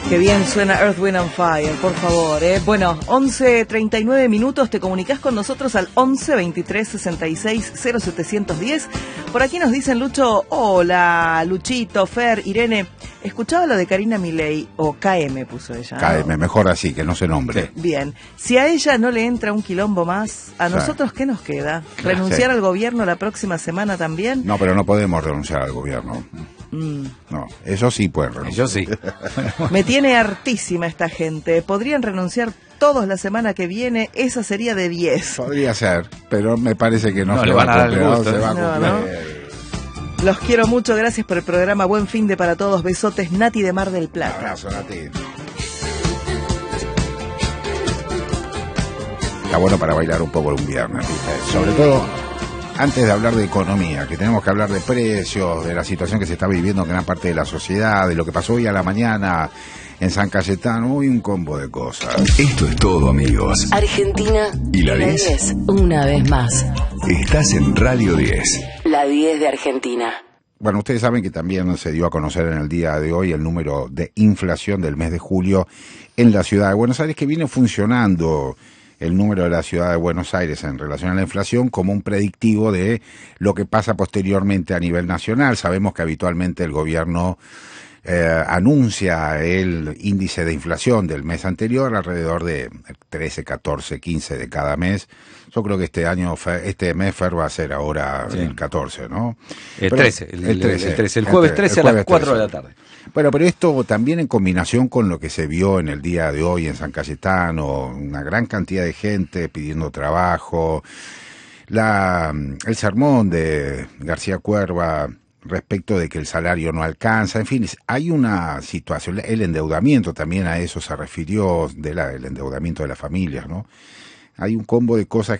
Qué bien suena Earth, Wind and Fire, por favor. Bueno, 11:39 minutos, te comunicás con nosotros al 11 23 66 0710. Por aquí nos dicen, Lucho, hola, Luchito, Fer, Irene, escuchaba lo de Karina Milei, o KM puso ella, ¿no? KM, mejor así, que no se nombre. Bien, si a ella no le entra un quilombo más, ¿a nosotros qué nos queda? ¿Renunciar al gobierno la próxima semana también? No, pero no podemos renunciar al gobierno. No, eso sí pueden renunciar. Yo sí. Me tiene hartísima esta gente. ¿Podrían renunciar todos la semana que viene? Esa sería de 10. Podría ser, pero me parece que no No se le va van a a dar el cumplir. gusto, Se va a ¿no? cumplir. Los quiero mucho, gracias por el programa. Buen fin de para todos. Besotes, Nati de Mar del Un Plata. abrazo, Nati. Está bueno para bailar un poco un viernes, ¿viste? Sobre todo antes de hablar de economía, que tenemos que hablar de precios, de la situación que se está viviendo en gran parte de la sociedad, de lo que pasó hoy a la mañana en San Cayetano, hoy un combo de cosas. Esto es todo, amigos. Argentina ¿Y la 10? una vez más. Estás en Radio 10. La 10 de Argentina. Bueno, ustedes saben que también se dio a conocer en el día de hoy el número de inflación del mes de julio en la ciudad de Buenos Aires, que viene funcionando el número de la ciudad de Buenos Aires en relación a la inflación como un predictivo de lo que pasa posteriormente a nivel nacional. Sabemos que habitualmente el gobierno anuncia el índice de inflación del mes anterior alrededor de 13, 14, 15 de cada mes. Yo creo que este mes Fer va a ser ahora el 14, ¿no? El Pero 13, el 13, el jueves 13 a jueves las 4 de 13. la tarde. Bueno, pero esto también en combinación con lo que se vio en el día de hoy en San Cayetano, una gran cantidad de gente pidiendo trabajo, el sermón de García Cuerva respecto de que el salario no alcanza, en fin, hay una situación, el endeudamiento también a eso se refirió, el endeudamiento de las familias, ¿no? Hay un combo de cosas